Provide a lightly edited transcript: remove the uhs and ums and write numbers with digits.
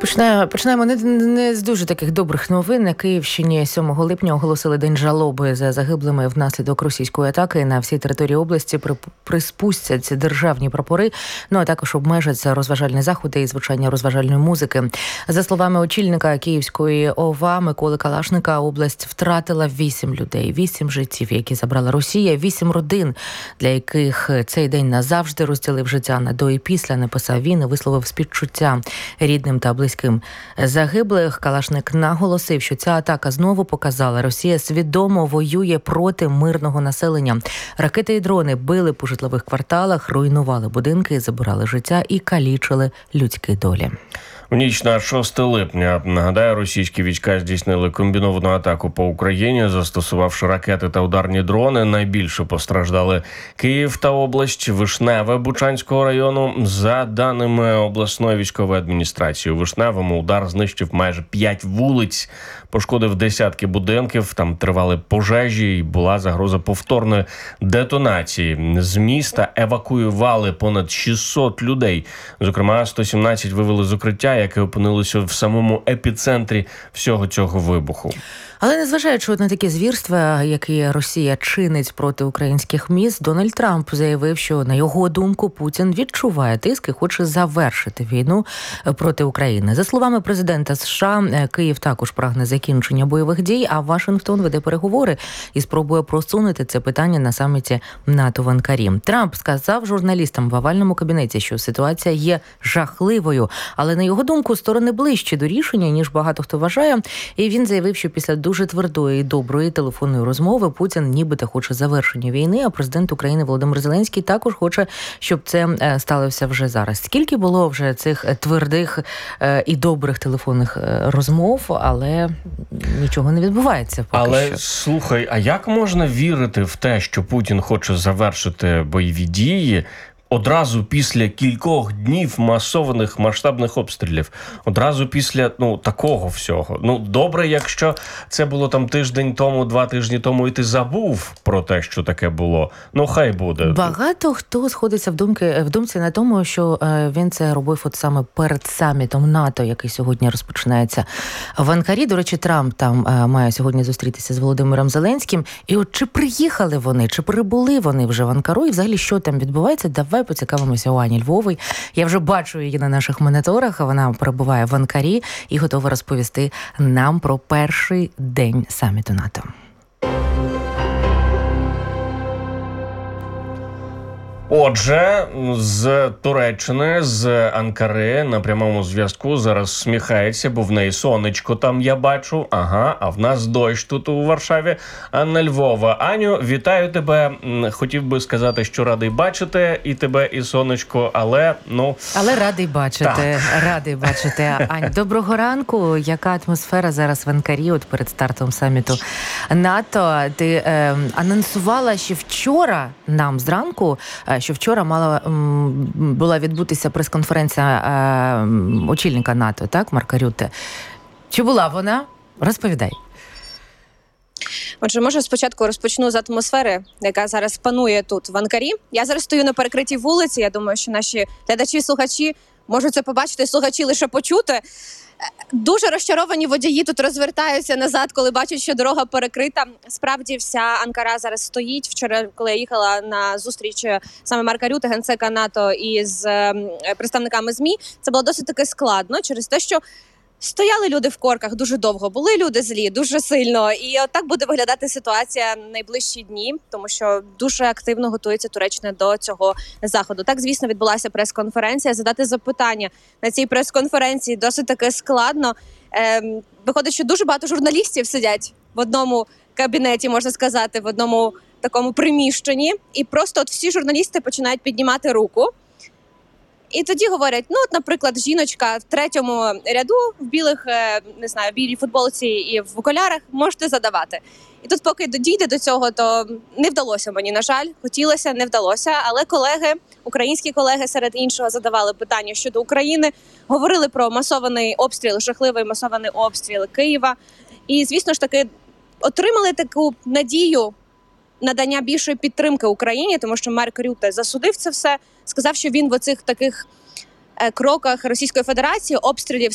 Починаємо не з дуже таких добрих новин. На Київщині 7 липня оголосили День жалоби за загиблими внаслідок російської атаки. На всій території області приспустяться державні прапори, а також обмежаться розважальні заходи і звучання розважальної музики. За словами очільника Київської ОВА Миколи Калашника, область втратила 8 людей, 8 життів, які забрала Росія, 8 родин, для яких цей день назавжди розділив життя на до і після, написав він і висловив співчуття рідним та близьким загиблих. Калашник наголосив, що ця атака знову показала, Росія свідомо воює проти мирного населення. Ракети і дрони били по житлових кварталах, руйнували будинки, забирали життя і калічили людські долі. У ніч на 6 липня, нагадаю, російські війська здійснили комбіновану атаку по Україні, застосувавши ракети та ударні дрони. Найбільше постраждали Київ та область, Вишневе Бучанського району. За даними обласної військової адміністрації, у Вишневому удар знищив майже 5 вулиць, пошкодив десятки будинків, там тривали пожежі і була загроза повторної детонації. З міста евакуювали понад 600 людей. Зокрема, 117 вивели з укриття, яке опинилося в самому епіцентрі всього цього вибуху. Але незважаючи на такі звірства, які Росія чинить проти українських міст, Дональд Трамп заявив, що, на його думку, Путін відчуває тиск і хоче завершити війну проти України. За словами президента США, Київ також прагне закінчення бойових дій, а Вашингтон веде переговори і спробує просунути це питання на саміті НАТО в Анкарі. Трамп сказав журналістам в овальному кабінеті, що ситуація є жахливою, але, на його думку, сторони ближчі до рішення, ніж багато хто вважає. І він заявив, що після дуже твердої і доброї телефонної розмови Путін нібито хоче завершення війни, а президент України Володимир Зеленський також хоче, щоб це сталося вже зараз. Скільки було вже цих твердих і добрих телефонних розмов, але нічого не відбувається поки але, що. Слухай, а як можна вірити в те, що Путін хоче завершити бойові дії одразу після кількох днів масованих масштабних обстрілів? Одразу після, такого всього. Добре, якщо це було там тиждень тому, 2 тижні тому, і ти забув про те, що таке було. Хай буде. Багато хто сходиться в думці на тому, що він це робив от саме перед самітом НАТО, який сьогодні розпочинається в Анкарі. До речі, Трамп там має сьогодні зустрітися з Володимиром Зеленським. І от чи приїхали вони, чи прибули вони вже в Анкару, і взагалі що там відбувається? Давай поцікавимося у Ані Львової. Я вже бачу її на наших моніторах, вона перебуває в Анкарі і готова розповісти нам про перший день саміту НАТО. Отже, з Туреччини, з Анкари на прямому зв'язку зараз сміхається, бо в неї сонечко там я бачу. А в нас дощ тут у Варшаві. Анна Львова. Аню, вітаю тебе. Хотів би сказати, що радий бачити і тебе, і сонечко, але радий бачити, радий бачити. Ань, доброго ранку. Яка атмосфера зараз в Анкарі от перед стартом саміту НАТО? Ти анонсувала ще вчора нам зранку, що вчора була відбутися прес-конференція очільника НАТО, так, Марка Рютте. Чи була вона? Розповідай. Отже, може спочатку розпочну з атмосфери, яка зараз панує тут в Анкарі. Я зараз стою на перекритій вулиці, я думаю, що наші глядачі і слухачі можуть це побачити, слухачі лише почути. Дуже розчаровані водії тут розвертаються назад, коли бачать, що дорога перекрита. Справді, вся Анкара зараз стоїть. Вчора, коли я їхала на зустріч саме Марка Рютте, генсека НАТО, із представниками ЗМІ, це було досить таки складно через те, що стояли люди в корках дуже довго, були люди злі, дуже сильно. І от так буде виглядати ситуація найближчі дні, тому що дуже активно готується Туреччина до цього заходу. Так, звісно, відбулася прес-конференція. Задати запитання на цій прес-конференції досить таки складно. Виходить, що дуже багато журналістів сидять в одному кабінеті, можна сказати, в одному такому приміщенні. І просто от всі журналісти починають піднімати руку. І тоді говорять, наприклад, жіночка в 3-му ряду в білих, білій футболці і в окулярах, можете задавати. І тут поки дійде до цього, то не вдалося мені, на жаль, хотілося, не вдалося. Але колеги, українські колеги серед іншого задавали питання щодо України, говорили про масований обстріл, жахливий масований обстріл Києва. І, звісно ж таки, отримали таку надію надання більшої підтримки Україні, тому що Марк Рютте засудив це все, сказав, що він в оцих таких кроках Російської Федерації, обстрілів